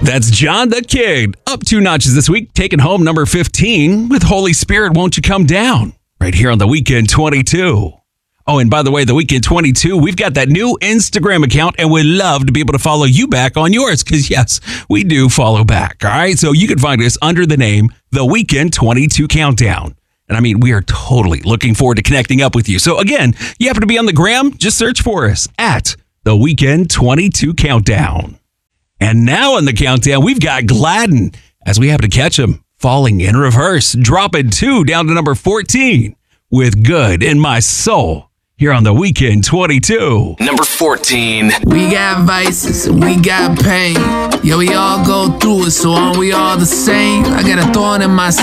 That's John the Kid. Up 2 notches this week, taking home number 15 with Holy Spirit, Won't You Come Down? Right here on The Weekend 22. Oh, and by the way, The Weekend 22, we've got that new Instagram account, and we'd love to be able to follow you back on yours, because yes, we do follow back. All right, so you can find us under the name The Weekend 22 Countdown. And I mean, we are totally looking forward to connecting up with you. So again, you happen to be on the gram, just search for us at The Weekend 22 Countdown. And now on the countdown, we've got Gladden, as we happen to catch him falling in reverse, dropping 2 down to number 14 with Good in My Soul here on The Weekend 22. Number 14. We got vices and we got pain. Yeah, we all go through it, so aren't we all the same? I got a thorn in my